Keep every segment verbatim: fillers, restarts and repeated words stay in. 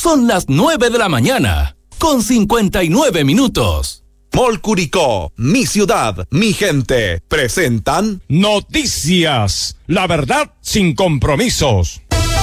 Son las nueve de la mañana, con cincuenta y nueve minutos. Mall Curicó, mi ciudad, mi gente, presentan Noticias, la verdad sin compromisos.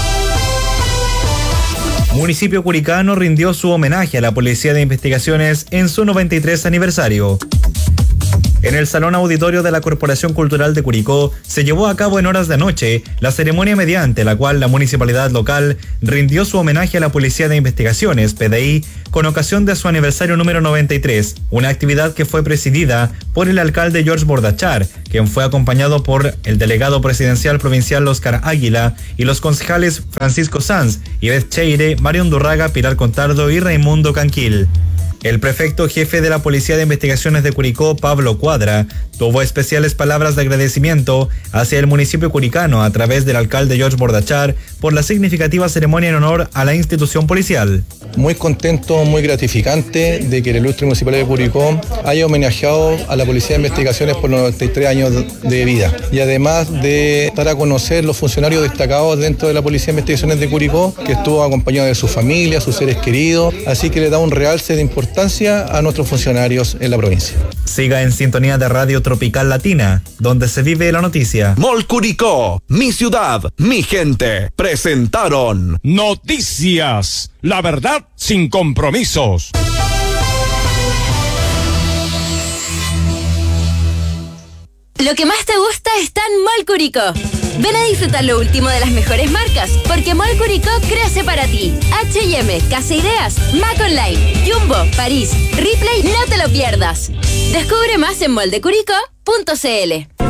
Municipio Curicano rindió su homenaje a la Policía de Investigaciones en su noventa y tres aniversario. En el Salón Auditorio de la Corporación Cultural de Curicó se llevó a cabo en horas de noche la ceremonia mediante la cual la municipalidad local rindió su homenaje a la Policía de Investigaciones, P D I, con ocasión de su aniversario número noventa y tres, una actividad que fue presidida por el alcalde George Bordachar, quien fue acompañado por el delegado presidencial provincial Oscar Águila y los concejales Francisco Sanz, Ivette Cheire, Mario Undurraga, Pilar Contardo y Raimundo Canquil. El prefecto jefe de la Policía de Investigaciones de Curicó, Pablo Cuadra, tuvo especiales palabras de agradecimiento hacia el municipio curicano a través del alcalde George Bordachar por la significativa ceremonia en honor a la institución policial. Muy contento, muy gratificante de que el ilustre municipalidad de Curicó haya homenajeado a la Policía de Investigaciones por los noventa y tres años de vida. Y además de dar a conocer los funcionarios destacados dentro de la Policía de Investigaciones de Curicó, que estuvo acompañado de su familia, sus seres queridos, así que le da un realce de importancia a nuestros funcionarios en la provincia. Siga en sintonía de Radio Tropical Latina, donde se vive la noticia. Mall Curicó, mi ciudad, mi gente, presentaron Noticias, la verdad sin compromisos. Lo que más te gusta está en Mall Curicó. Ven a disfrutar lo último de las mejores marcas, porque Mall Curicó crece para ti. H y M, Casa Ideas, Mac Online, Jumbo, París, Ripley, no te lo pierdas. Descubre más en moldecuricó punto c l.